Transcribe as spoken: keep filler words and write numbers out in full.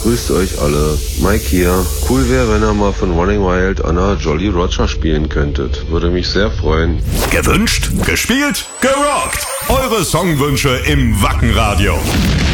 Grüßt euch alle. Mike hier. Cool wäre, wenn ihr mal von Running Wild Anna Jolly Roger spielen könntet. Würde mich sehr freuen. Gewünscht, gespielt, gerockt. Eure Songwünsche im Wackenradio.